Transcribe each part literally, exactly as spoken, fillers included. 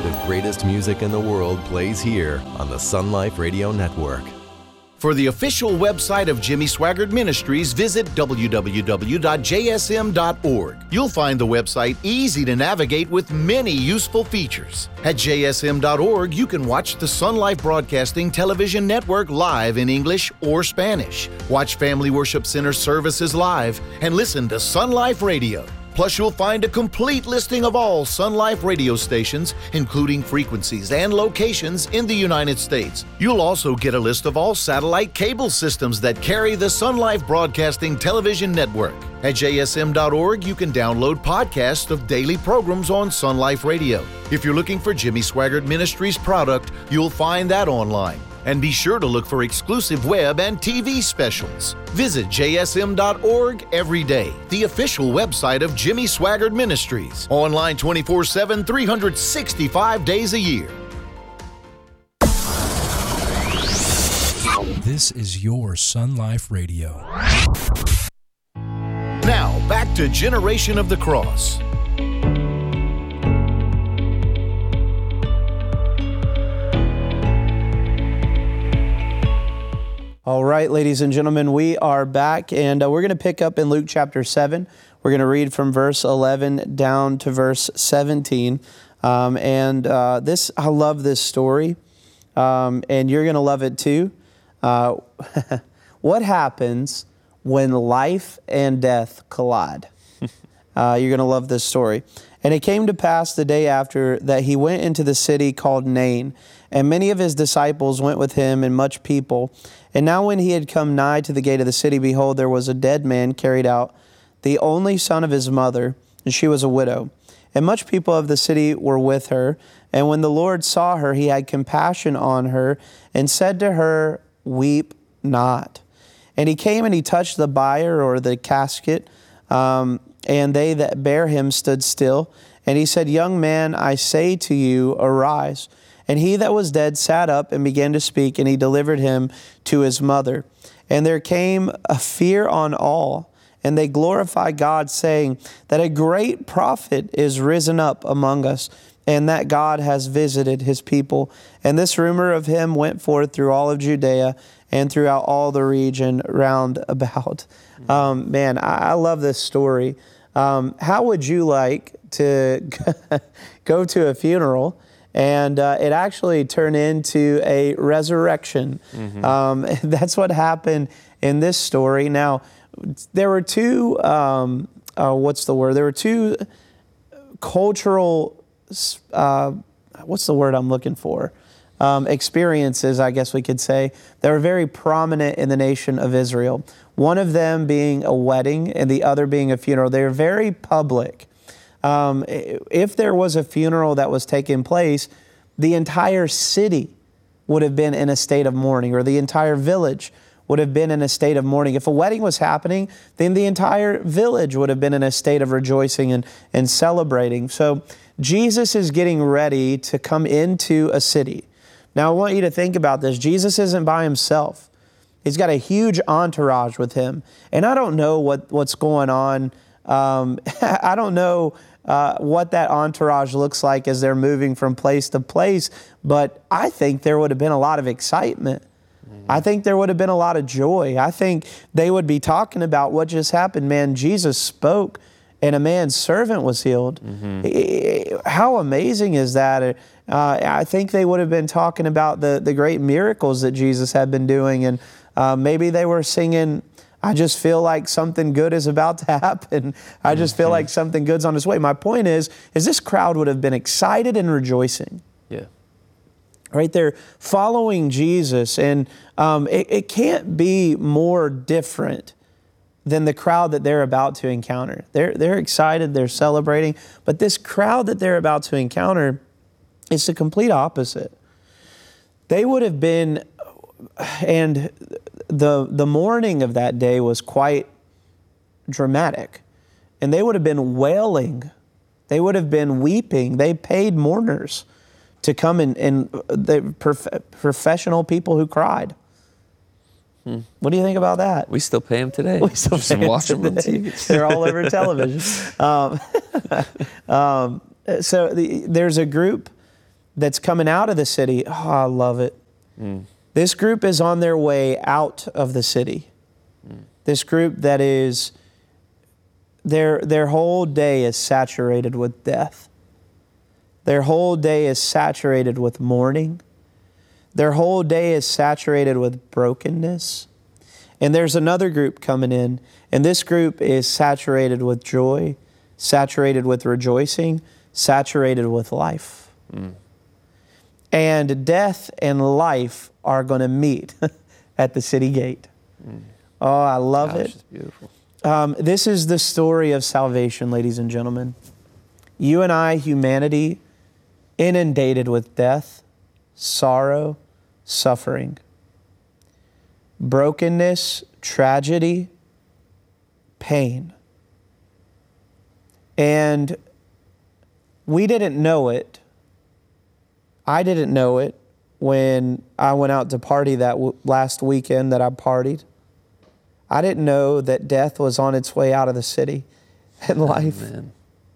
The greatest music in the world plays here on the Sun Life Radio Network. For the official website of Jimmy Swaggart Ministries, visit w w w dot j s m dot org. You'll find the website easy to navigate with many useful features. At j s m dot org, you can watch the Sun Life Broadcasting Television Network live in English or Spanish, watch Family Worship Center services live, and listen to Sun Life Radio. Plus, you'll find a complete listing of all Sun Life radio stations, including frequencies and locations in the United States. You'll also get a list of all satellite cable systems that carry the Sun Life Broadcasting Television Network. At j s m dot org, you can download podcasts of daily programs on Sun Life Radio. If you're looking for Jimmy Swaggart Ministries product, you'll find that online. And be sure to look for exclusive web and T V specials. Visit j s m dot org every day, the official website of Jimmy Swaggart Ministries. Online twenty-four seven, three hundred sixty-five days a year. This is your Sun Life Radio. Now, back to Generation of the Cross. All right, ladies and gentlemen, we are back, and uh, we're going to pick up in Luke chapter seven. We're going to read from verse eleven down to verse seventeen. Um, and uh, this, I love this story, um, and you're going to love it too. Uh, what happens when life and death collide? Uh, you're going to love this story. And it came to pass the day after that he went into the city called Nain, and many of his disciples went with him, and much people. And now when he had come nigh to the gate of the city, behold, there was a dead man carried out, the only son of his mother, and she was a widow. And much people of the city were with her. And when the Lord saw her, he had compassion on her, and said to her, Weep not. And he came and he touched the bier, or the casket, um, and they that bare him stood still. And he said, Young man, I say to you, arise. And he that was dead sat up and began to speak, and he delivered him to his mother. And there came a fear on all, and they glorified God, saying that a great prophet is risen up among us, and that God has visited his people. And this rumor of him went forth through all of Judea and throughout all the region round about. Mm-hmm. Um, man, I, I love this story. Um, how would you like to go to a funeral and uh, it actually turned into a resurrection? Mm-hmm. Um, that's what happened in this story. Now, there were two, um, uh, what's the word? There were two cultural, uh, what's the word I'm looking for? Um, experiences, I guess we could say, that were very prominent in the nation of Israel. One of them being a wedding and the other being a funeral. They were very public. Um, if there was a funeral that was taking place, the entire city would have been in a state of mourning, or the entire village would have been in a state of mourning. If a wedding was happening, then the entire village would have been in a state of rejoicing and, and celebrating. So Jesus is getting ready to come into a city. Now, I want you to think about this. Jesus isn't by himself. He's got a huge entourage with him. And I don't know what, what's going on. Um, I don't know uh, what that entourage looks like as they're moving from place to place, but I think there would have been a lot of excitement. Mm-hmm. I think there would have been a lot of joy. I think they would be talking about what just happened. Man, Jesus spoke and a man's servant was healed. Mm-hmm. How amazing is that? Uh, I think they would have been talking about the, the great miracles that Jesus had been doing, and uh, maybe they were singing, I just feel like something good is about to happen. I just feel like something good's on its way. My point is, is this crowd would have been excited and rejoicing. Yeah. Right there, following Jesus, and um, it, it can't be more different than the crowd that they're about to encounter. They're, they're excited, they're celebrating, but this crowd that they're about to encounter is the complete opposite. They would have been, and the, the mourning of that day was quite dramatic, and they would have been wailing. They would have been weeping. They paid mourners to come and, and the prof- professional people who cried. Hmm. What do you think about that? We still pay them today. We still Just pay watch them them on today. T V. They're all over television. Um, um, so the, there's a group that's coming out of the city. Oh, I love it. Mm. This group is on their way out of the city. Mm. This group that is, their, their whole day is saturated with death. Their whole day is saturated with mourning. Their whole day is saturated with brokenness. And there's another group coming in, and this group is saturated with joy, saturated with rejoicing, saturated with life. Mm. And death and life are going to meet at the city gate. Mm. Oh, I love Gosh, it. It's beautiful. Um, this is the story of salvation, ladies and gentlemen. You and I, humanity, inundated with death, sorrow, suffering, brokenness, tragedy, pain. And we didn't know it. I didn't know it when I went out to party that w- last weekend that I partied. I didn't know that death was on its way out of the city and life Amen.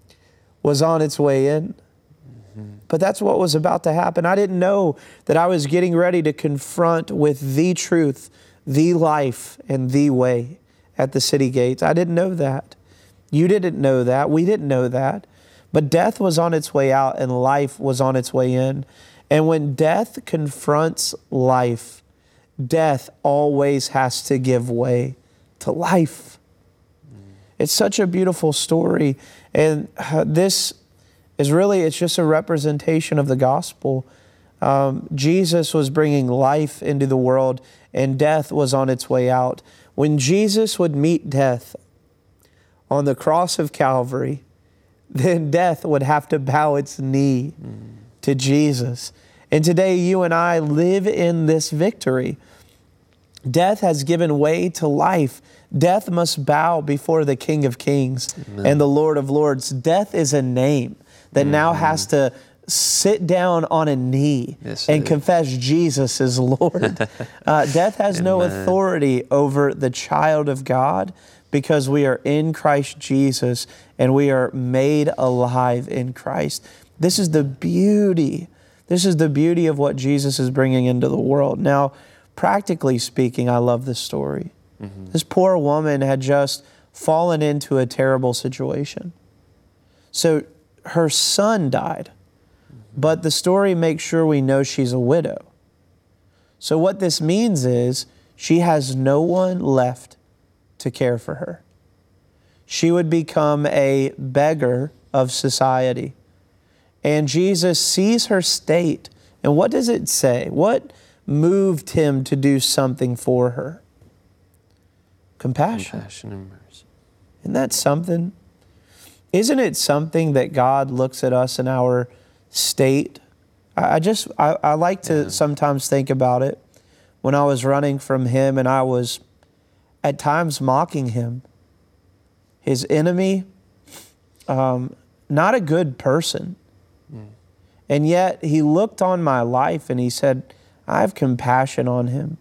was on its way in. Mm-hmm. But that's what was about to happen. I didn't know that I was getting ready to confront with the truth, the life, and the way at the city gates. I didn't know that. You didn't know that. We didn't know that. But death was on its way out and life was on its way in. And when death confronts life, death always has to give way to life. Mm. It's such a beautiful story. And uh, this is really, it's just a representation of the gospel. Um, Jesus was bringing life into the world and death was on its way out. When Jesus would meet death on the cross of Calvary, then death would have to bow its knee mm. to Jesus. And today you and I live in this victory. Death has given way to life. Death must bow before the King of Kings Amen. And the Lord of Lords. Death is a name that mm-hmm. now has to sit down on a knee yes, and confess Jesus is Lord. uh, death has Amen. No authority over the child of God because we are in Christ Jesus and we are made alive in Christ. This is the beauty. This is the beauty of what Jesus is bringing into the world. Now, practically speaking, I love this story. Mm-hmm. This poor woman had just fallen into a terrible situation. So her son died, mm-hmm. but the story makes sure we know she's a widow. So what this means is she has no one left to care for her. She would become a beggar of society. And Jesus sees her state. And what does it say? What moved him to do something for her? Compassion. Compassion and mercy. Isn't that something? Isn't it something that God looks at us in our state? I, I just, I, I like to yeah. sometimes think about it when I was running from him and I was at times mocking him. His enemy, um, not a good person. Mm. And yet he looked on my life and he said, I have compassion on him.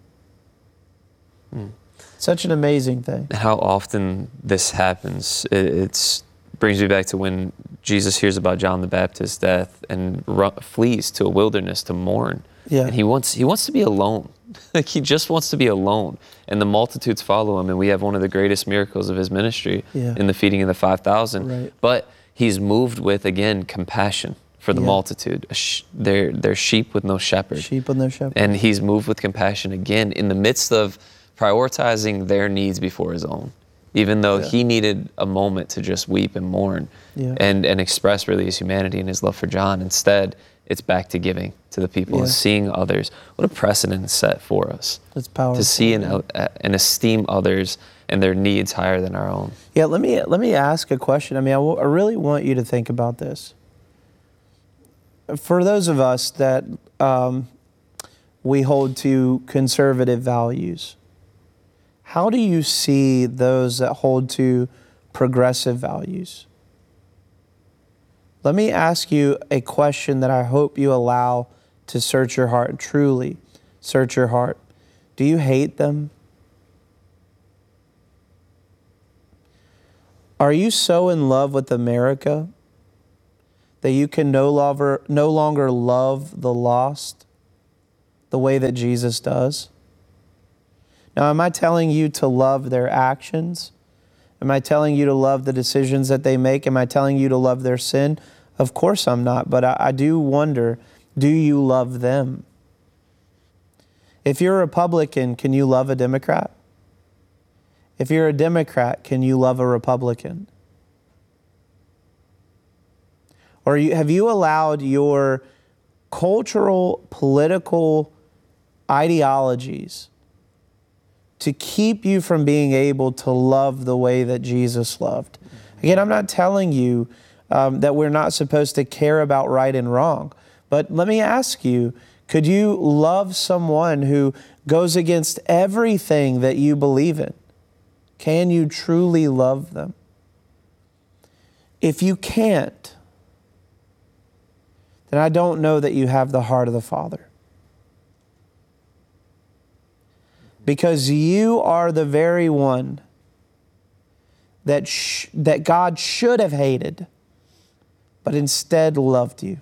Mm. Such an amazing thing. How often this happens, it it's, brings me back to when Jesus hears about John the Baptist's death and ru- flees to a wilderness to mourn. Yeah. And he wants, he wants to be alone. Like he just wants to be alone. And the multitudes follow him. And we have one of the greatest miracles of his ministry yeah. in the feeding of the five thousand. Right. But he's moved with, again, compassion for the yeah. multitude. Sh- they're, they're sheep with no shepherd. Sheep with no shepherd. And he's moved with compassion again in the midst of prioritizing their needs before his own. Even though yeah. he needed a moment to just weep and mourn yeah. and, and express really his humanity and his love for John. Instead, it's back to giving to the people yeah. and seeing others. What a precedent set for us. It's powerful. To see and, uh, and esteem others and their needs higher than our own. Yeah, let me let me ask a question. I mean, I, w- I really want you to think about this. For those of us that um, we hold to conservative values, how do you see those that hold to progressive values? Let me ask you a question that I hope you allow to search your heart, truly search your heart. Do you hate them? Are you so in love with America that you can no longer, no longer love the lost the way that Jesus does? Now, am I telling you to love their actions? Am I telling you to love the decisions that they make? Am I telling you to love their sin? Of course I'm not, but I, I do wonder, do you love them? If you're a Republican, can you love a Democrat? If you're a Democrat, can you love a Republican? Or you, have you allowed your cultural, political ideologies to keep you from being able to love the way that Jesus loved? Again, I'm not telling you um, that we're not supposed to care about right and wrong, but let me ask you, could you love someone who goes against everything that you believe in? Can you truly love them? If you can't, then I don't know that you have the heart of the Father. Because you are the very one that, sh- that God should have hated, but instead loved you.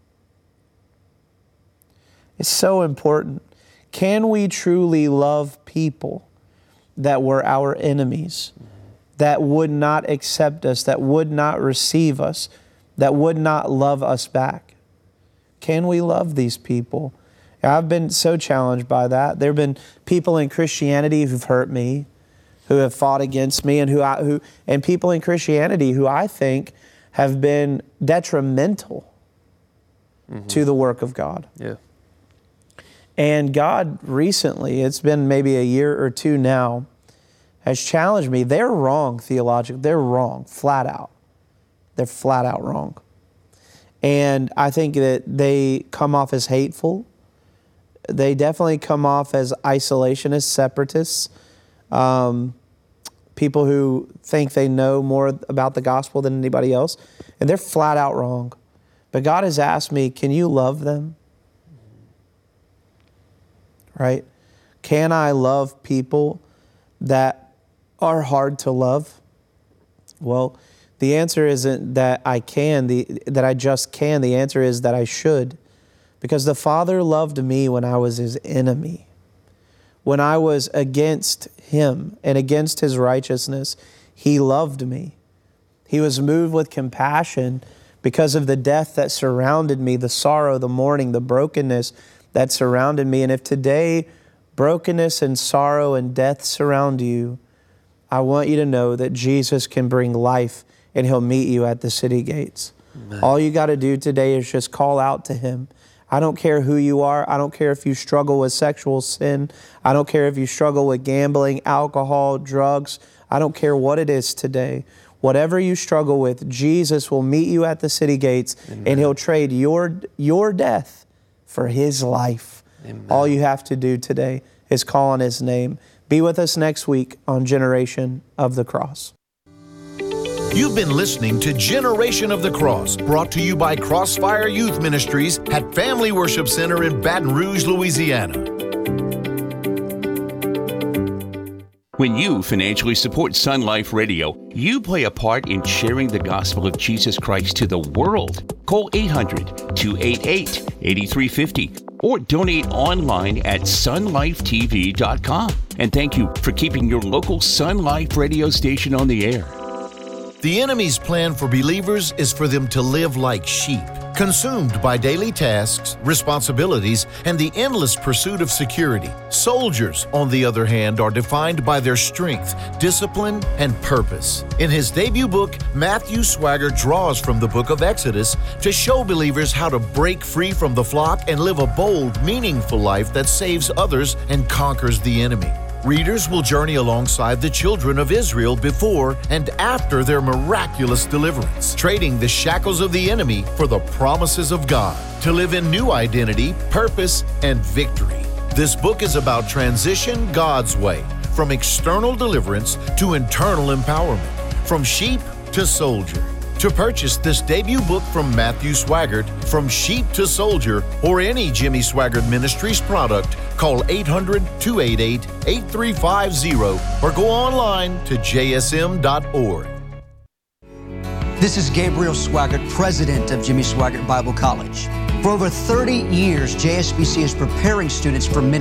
It's so important. Can we truly love people that were our enemies, that would not accept us, that would not receive us, that would not love us back? Can we love these people? I've been so challenged by that. There have been people in Christianity who've hurt me, who have fought against me, and who, I, who and people in Christianity who I think have been detrimental mm-hmm. to the work of God. Yeah. And God recently, it's been maybe a year or two now, has challenged me. They're wrong theologically. They're wrong, flat out. They're flat out wrong. And I think that they come off as hateful. They definitely come off as isolationists, separatists, um, people who think they know more about the gospel than anybody else. And they're flat out wrong. But God has asked me, can you love them? Right? Can I love people that are hard to love? Well, the answer isn't that I can, the, that I just can. The answer is that I should. Because the Father loved me when I was His enemy. When I was against Him and against His righteousness, He loved me. He was moved with compassion because of the death that surrounded me, the sorrow, the mourning, the brokenness that surrounded me. And if today brokenness and sorrow and death surround you, I want you to know that Jesus can bring life and He'll meet you at the city gates. Amen. All you got to do today is just call out to Him. I don't care who you are. I don't care if you struggle with sexual sin. I don't care if you struggle with gambling, alcohol, drugs. I don't care what it is today. Whatever you struggle with, Jesus will meet you at the city gates. Amen. And He'll trade your, your death for His life. Amen. All you have to do today is call on His name. Be with us next week on Generation of the Cross. You've been listening to Generation of the Cross, brought to you by Crossfire Youth Ministries at Family Worship Center in Baton Rouge, Louisiana. When you financially support Sun Life Radio, you play a part in sharing the gospel of Jesus Christ to the world. Call eight hundred, two eight eight, eight three five zero or donate online at sun life t v dot com. And thank you for keeping your local Sun Life radio station on the air. The enemy's plan for believers is for them to live like sheep, consumed by daily tasks, responsibilities, and the endless pursuit of security. Soldiers, on the other hand, are defined by their strength, discipline, and purpose. In his debut book, Matthew Swaggart draws from the book of Exodus to show believers how to break free from the flock and live a bold, meaningful life that saves others and conquers the enemy. Readers will journey alongside the children of Israel before and after their miraculous deliverance, trading the shackles of the enemy for the promises of God, to live in new identity, purpose, and victory. This book is about transition God's way, from external deliverance to internal empowerment, from sheep to soldier. To purchase this debut book from Matthew Swaggart, From Sheep to Soldier, or any Jimmy Swaggart Ministries product, call eight hundred, two eight eight, eight three five zero or go online to j s m dot org. This is Gabriel Swaggart, president of Jimmy Swaggart Bible College. For over thirty years, J S B C is preparing students for ministry.